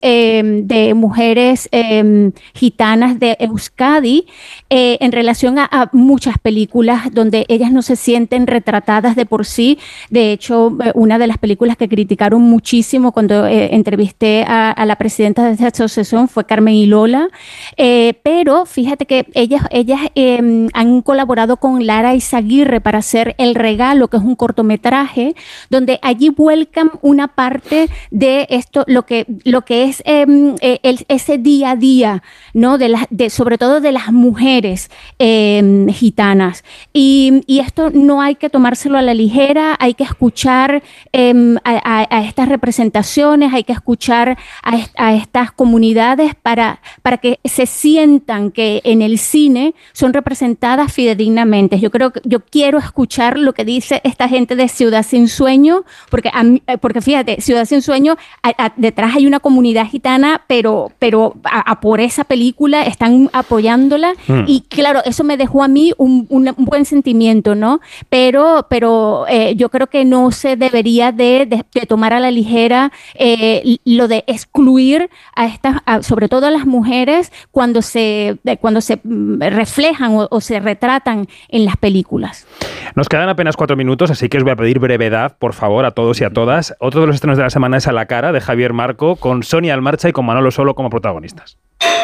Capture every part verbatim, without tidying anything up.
eh, de mujeres eh, gitanas de Euskadi eh, en relación a, a muchas películas donde ellas no se sienten retratadas de por sí. De hecho, una de las películas que criticaron muchísimo cuando eh, entrevisté a, a la presidenta de esta asociación fue Carmen y Lola, eh, pero fíjate que ellas, ellas eh, han colaborado con Lara Izaguirre para hacer El Regalo, que es un cortometraje, donde allí vuelcan una parte de esto, lo que, lo que es eh, el, ese día a día, ¿no? De las, de, sobre todo de las mujeres eh, gitanas. Y, y esto no hay que tomárselo a la ligera, hay que escuchar eh, a, a, a estas representaciones, hay que escuchar a, a estas comunidades para, para que se sientan que en el cine son representadas fidedignamente. Yo creo que yo quiero escuchar lo que dice esta gente de Ciudad Sin Sueño, porque, a mí, porque fíjate, Ciudad Sin Sueño, a, a, detrás hay una comunidad gitana, pero, pero a, a por esa película están apoyándola mm. y claro, eso me dejó a mí un, un, un buen sentimiento, ¿no? Pero, pero eh, yo creo que no se debería de, de, de tomar a la ligera eh, lo de excluir a estas, a, sobre todo a las mujeres cuando se, de, cuando se reflejan o, o se retratan en las películas. Nos quedan apenas cuatro minutos, así que os voy a pedir brevedad, por favor, a todos y a todas. Otro de los estrenos de la semana es A la cara, de Javier Marco, con Sonia Almarcha y con Manolo Solo como protagonistas.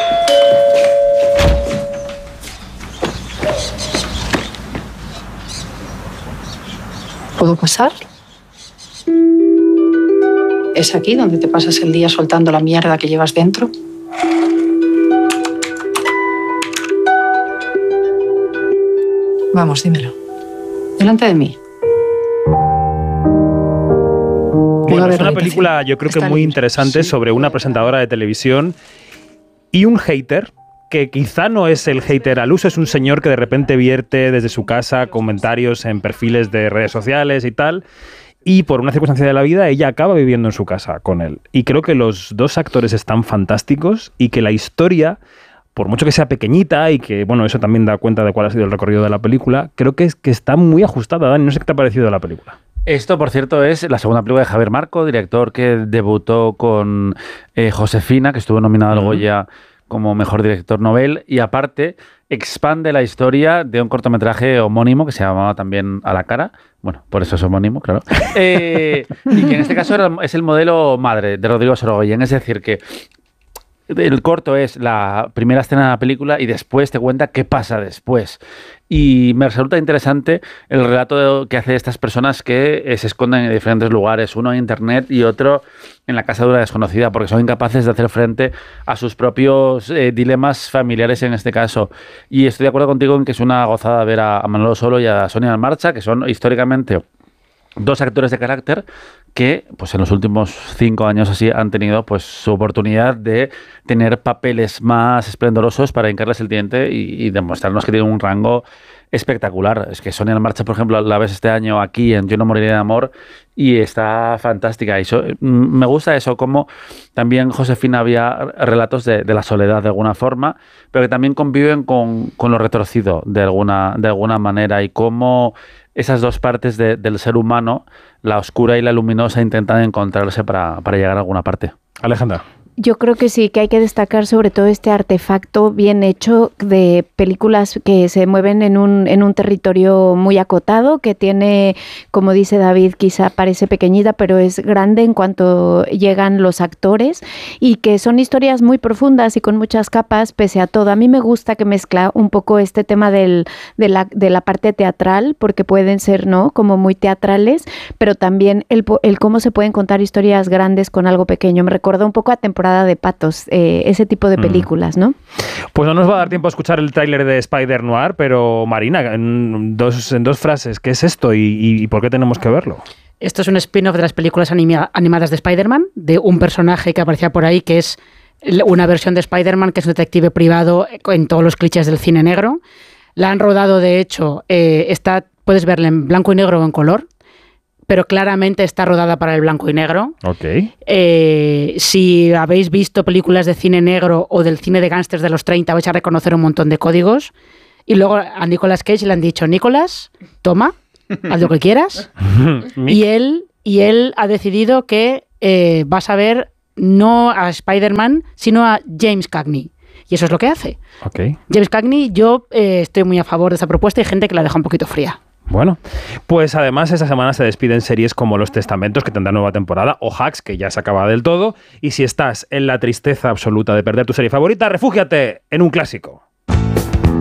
¿Puedo pasar? ¿Es aquí donde te pasas el día soltando la mierda que llevas dentro? Vamos, dímelo. Delante de mí. Bueno, es una película, yo creo que muy interesante, sobre una presentadora de televisión y un hater, que quizá no es el hater al uso, es un señor que de repente vierte desde su casa comentarios en perfiles de redes sociales y tal, y por una circunstancia de la vida ella acaba viviendo en su casa con él. Y creo que los dos actores están fantásticos y que la historia, por mucho que sea pequeñita y que, bueno, eso también da cuenta de cuál ha sido el recorrido de la película, creo que, es, que está muy ajustada. Dani, no sé qué te ha parecido la película. Esto, por cierto, es la segunda película de Javier Marco, director que debutó con eh, Josefina, que estuvo nominado al Goya como mejor director novel, y aparte expande la historia de un cortometraje homónimo que se llamaba también A la cara. Bueno, por eso es homónimo, claro. Eh, y que en este caso era, es el modelo madre de Rodrigo Sorogoyen. Es decir, que el corto es la primera escena de la película y después te cuenta qué pasa después. Y me resulta interesante el relato que hace estas personas que se esconden en diferentes lugares, uno en internet y otro en la casa de una desconocida, porque son incapaces de hacer frente a sus propios eh, dilemas familiares en este caso. Y estoy de acuerdo contigo en que es una gozada ver a, a Manolo Solo y a Sonia Almarcha, que son históricamente dos actores de carácter que pues en los últimos cinco años así han tenido pues su oportunidad de tener papeles más esplendorosos para hincarles el diente y, y demostrarnos que tienen un rango espectacular. Es que Sonia Almarcha, por ejemplo, la ves este año aquí en Yo no moriré de amor y está fantástica. Y so, me gusta eso, como también Josefina había relatos de, de la soledad de alguna forma, pero que también conviven con, con lo retorcido de alguna, de alguna manera, y cómo esas dos partes de, del ser humano, la oscura y la luminosa, intentan encontrarse para, para llegar a alguna parte. Alejandra. Yo creo que sí, que hay que destacar sobre todo este artefacto bien hecho de películas que se mueven en un, en un territorio muy acotado, que tiene, como dice David, quizá parece pequeñita, pero es grande en cuanto llegan los actores, y que son historias muy profundas y con muchas capas, pese a todo. A mí me gusta que mezcla un poco este tema del, de, la, de la parte teatral, porque pueden ser, ¿no?, como muy teatrales, pero también el, el cómo se pueden contar historias grandes con algo pequeño. Me recuerda un poco a temporada de Patos, eh, ese tipo de películas, ¿no? Pues no nos va a dar tiempo a escuchar el tráiler de Spider Noir, pero Marina, en dos, en dos frases, ¿qué es esto y, y, y por qué tenemos que verlo? Esto es un spin-off de las películas anima, animadas de Spider-Man, de un personaje que aparecía por ahí, que es una versión de Spider-Man, que es un detective privado en todos los clichés del cine negro. La han rodado, de hecho, eh, está, puedes verla en blanco y negro o en color, pero claramente está rodada para el blanco y negro. Ok. Eh, si habéis visto películas de cine negro o del cine de gángsters de los treinta, vais a reconocer un montón de códigos. Y luego a Nicolas Cage le han dicho: Nicolas, toma, haz lo que quieras. y, él, y él ha decidido que eh, vas a ver no a Spider-Man, sino a James Cagney. Y eso es lo que hace. Okay. James Cagney, yo eh, estoy muy a favor de esa propuesta y hay gente que la deja un poquito fría. Bueno, pues además esta semana se despiden series como Los Testamentos, que tendrá nueva temporada, o Hacks, que ya se acaba del todo. Y si estás en la tristeza absoluta de perder tu serie favorita, refúgiate en un clásico.